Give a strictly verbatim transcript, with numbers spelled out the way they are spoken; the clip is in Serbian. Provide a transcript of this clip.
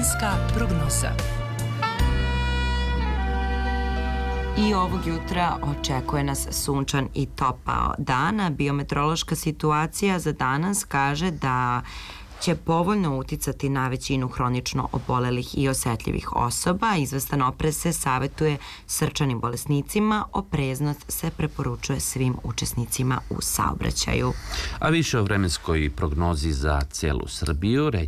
Vremenska prognoza. I ovog jutra očekuje nas sunčan i topao dan. Biometeorološka situacija za danas kaže da će povoljno uticati na većinu hronično obolelih i osetljivih osoba. Izvestan oprez se savetuje srčanim bolesnicima, opreznost se preporučuje svim učesnicima u saobraćaju. A više o vremenskoj prognozi za celu Srbiju